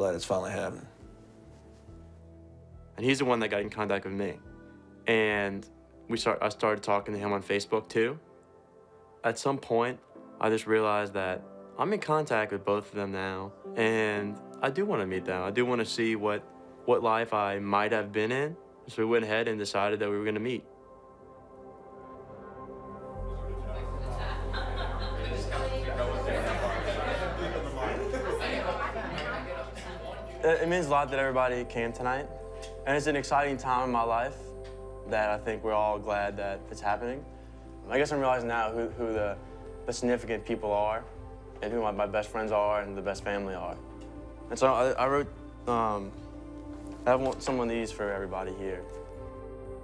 glad it's finally happening. And he's the one that got in contact with me. And I started talking to him on Facebook too. At some point, I just realized that I'm in contact with both of them now, and I do want to meet them. I do want to see what life I might have been in. So we went ahead and decided that we were going to meet. It means a lot that everybody came tonight, and it's an exciting time in my life that I think we're all glad that it's happening. I guess I'm realizing now who the significant people are and who my best friends are and the best family are. And so I wrote, I want some of these for everybody here.